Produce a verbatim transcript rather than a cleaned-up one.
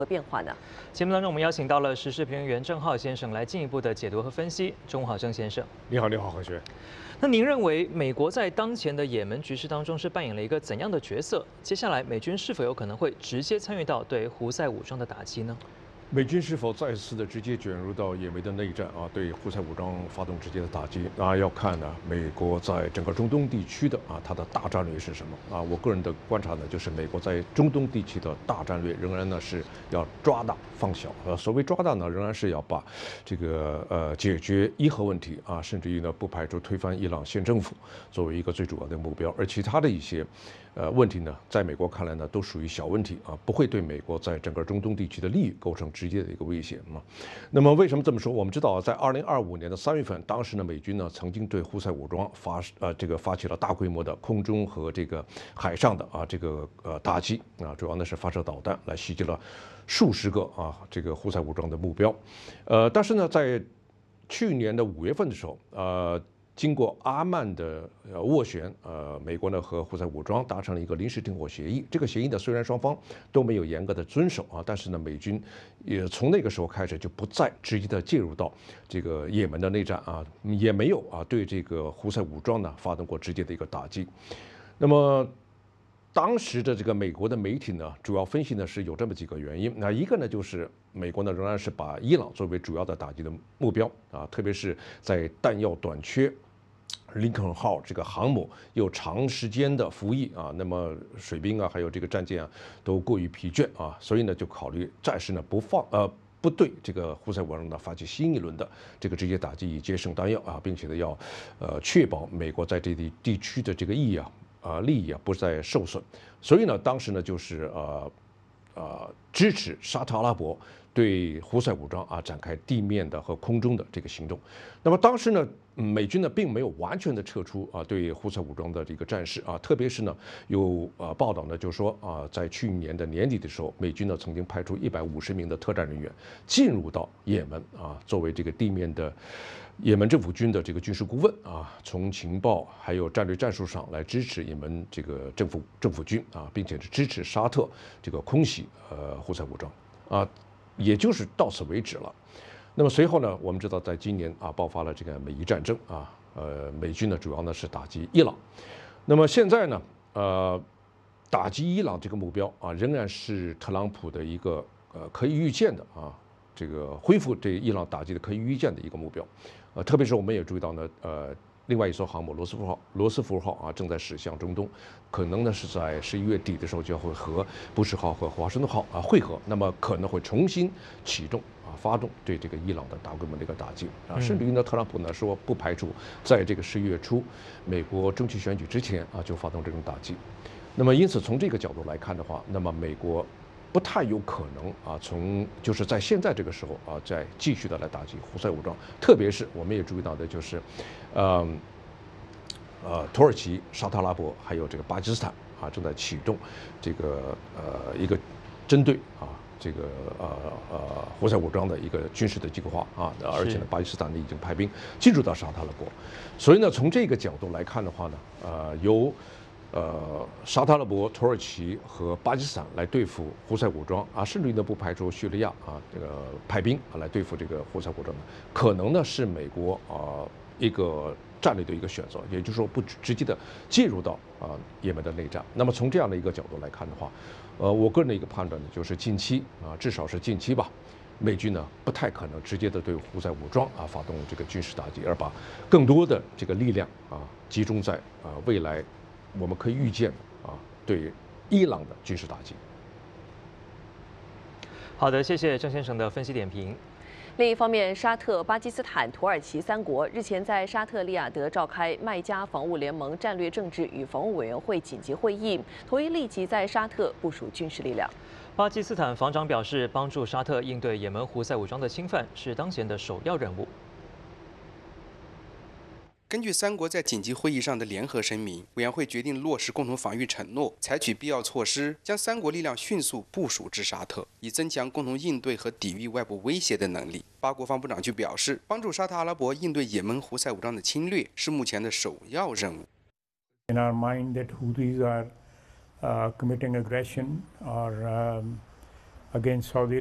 变化呢？ 节目当中，我们邀请到了时事评论员郑浩先生来进一步的解读和分析。中午好，郑先生。 你好，你好，何学。 那您认为美国在当前的也门局势当中是扮演了一个怎样的角色？接下来美军是否有可能会直接参与到对胡塞武装的打击呢？ 美军是否再次的直接卷入到也门的内战啊，对胡塞武装发动直接的打击？啊，要看呢，美国在整个中东地区的啊，它的大战略是什么啊？我个人的观察呢，就是美国在中东地区的大战略仍然呢是要抓大放小。呃，所谓抓大呢，仍然是要把这个呃解决伊核问题啊，甚至于呢不排除推翻伊朗现政府作为一个最主要的目标，而其他的一些。呃，问题呢，在美国看来呢，都属于小问题啊，不会对美国在整个中东地区的利益构成直接的一个威胁嘛。那么为什么这么说？我们知道啊，在二零二五年的三月份，当时呢，美军呢曾经对胡塞武装发呃这个发起了大规模的空中和这个海上的啊这个呃打击啊，主要呢是发射导弹来袭击了数十个啊这个胡塞武装的目标。呃，但是呢，在去年的五月份的时候，呃。经过阿曼的呃斡旋，呃，美国呢和胡塞武装达成了一个临时停火协议。这个协议呢，虽然双方都没有严格的遵守啊，但是呢，美军也从那个时候开始就不再直接的介入到这个也门的内战啊，也没有啊对这个胡塞武装呢发动过直接的一个打击。那么当时的这个美国的媒体呢，主要分析呢是有这么几个原因。那一个呢就是美国呢仍然是把伊朗作为主要的打击的目标啊，特别是在弹药短缺。林肯号这个航母又长时间的服役啊，那么水兵啊，还有这个战舰啊，都过于疲倦啊，所以呢，就考虑暂时呢不放呃不对这个胡塞武装呢发起新一轮的这个直接打击，以节省弹药啊，并且呢要呃确保美国在这地地区的这个意义啊啊、呃、利益啊不再受损，所以呢，当时呢就是呃呃支持沙特阿拉伯对胡塞武装啊展开地面的和空中的这个行动。那么当时呢，美军呢并没有完全的撤出啊对胡塞武装的这个战事啊，特别是呢有呃报道呢就说啊，在去年的年底的时候，美军呢曾经派出一百五十名的特战人员进入到也门啊，作为这个地面的也门政府军的这个军事顾问啊，从情报还有战略战术上来支持也门这个政府政府军啊，并且是支持沙特这个空袭呃胡塞武装啊。也就是到此为止了。那么随后呢，我们知道，在今年啊爆发了这个美伊战争啊，呃，美军呢主要呢是打击伊朗。那么现在呢，呃，打击伊朗这个目标啊，仍然是特朗普的一个呃可以预见的啊，这个恢复对伊朗打击的可以预见的一个目标。呃，特别是我们也注意到呢，呃。另外一艘航母罗斯福号，罗斯福号啊正在驶向中东，可能呢是在十一月底的时候就会和布什号和华盛顿号啊会合，那么可能会重新启动啊发动对这个伊朗的大规模的一个打击啊，甚至于呢特朗普呢说不排除在这个十一月初美国中期选举之前啊就发动这种打击。那么因此从这个角度来看的话，那么美国。不太有可能啊，从就是在现在这个时候啊，再继续的来打击胡塞武装，特别是我们也注意到的就是，呃，呃，土耳其、沙特阿拉伯还有这个巴基斯坦啊，正在启动这个呃一个针对啊这个呃呃胡塞武装的一个军事的计划啊，而且呢，巴基斯坦呢已经派兵进入到沙特阿拉伯，所以呢，从这个角度来看的话呢，呃，由呃，沙特阿拉伯、土耳其和巴基斯坦来对付胡塞武装啊，甚至于呢不排除叙利亚啊这个派兵啊来对付这个胡塞武装，可能呢是美国啊一个战略的一个选择，也就是说不直接的介入到啊也门的内战。那么从这样的一个角度来看的话，呃，我个人的一个判断呢，就是近期啊，至少是近期吧，美军呢不太可能直接的对胡塞武装啊发动这个军事打击，而把更多的这个力量啊集中在啊未来。我们可以预见啊，对伊朗的军事打击。 好的，谢谢郑先生的分析点评。 另一方面，沙特、巴基斯坦、土耳其三国日前在沙特利雅得召开麦加防务联盟战略政治与防务委员会紧急会议，同意立即在沙特部署军事力量。 巴基斯坦防长表示，帮助沙特应对也门胡塞武装的侵犯是当前的首要任务。 根据三国在紧急会议上的联合声明，委员会决定落实共同防御承诺，采取必要措施，将三国力量迅速部署至沙特，以增强共同应对和抵御外部威胁的能力。巴国防部长就表示，帮助沙特阿拉伯应对也门胡塞武装的侵略是目前的首要任务。 In our mind that Houthis are uh, committing aggression or um, against Saudi